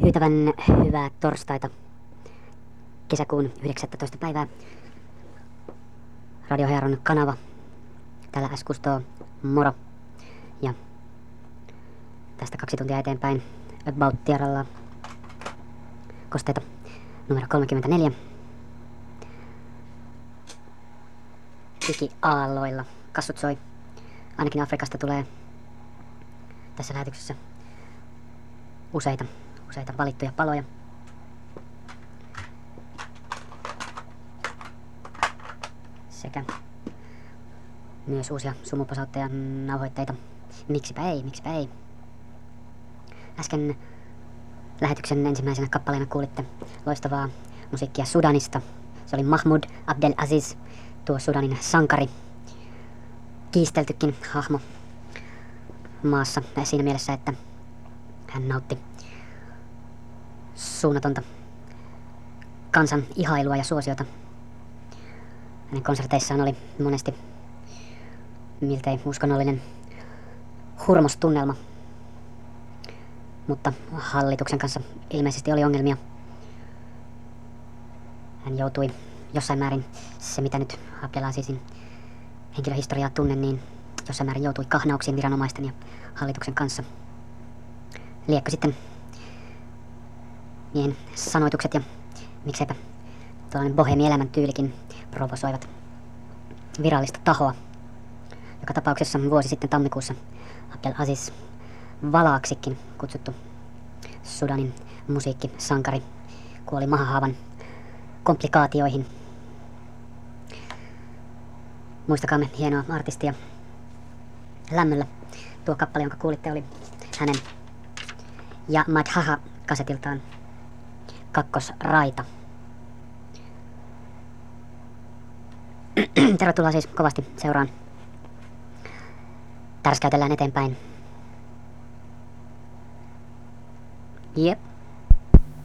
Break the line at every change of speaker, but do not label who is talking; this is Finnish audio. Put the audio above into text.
Hyytävän hyvää torstaita, kesäkuun 19. päivää. Radio Hearon kanava. Täällä S-Kusto, moro. Ja tästä 2 tuntia eteenpäin About Tiaralla kosteita numero 34. Ikiaalloilla. Kassut soi. Ainakin Afrikasta tulee tässä lähetyksessä useita valittuja paloja. Sekä myös uusia sumuposautteja nauhoitteita. Miksipä ei. Äsken lähetyksen ensimmäisenä kappaleena kuulitte loistavaa musiikkia Sudanista. Se oli Mahmoud Abdel Aziz, tuo Sudanin sankari. Kiisteltykin hahmo maassa siinä mielessä, että hän nautti suunnatonta kansan ihailua ja suosiota. Hänen konserteissaan oli monesti miltei uskonnollinen hurmostunnelma, mutta hallituksen kanssa ilmeisesti oli ongelmia. Hän joutui jossain määrin, se mitä nyt Abdelazizin henkilöhistoriaa tunnen, niin jossain määrin joutui kahnauksiin viranomaisten ja hallituksen kanssa. Liekko sitten miehen sanoitukset ja mikseipä tällainen bohemi-elämän tyylikin provosoivat virallista tahoa. Joka tapauksessa vuosi sitten tammikuussa Abdel Aziz Valaaksikin kutsuttu Sudanin musiikkisankari kuoli mahahaavan komplikaatioihin. Muistakaamme hienoa artistia lämmöllä. Tuo kappale, jonka kuulitte, oli hänen ja Madhaha-kasetiltaan Kakkosraita. Tervetuloa siis kovasti seuraan. Tärskäytellään eteenpäin. Jep.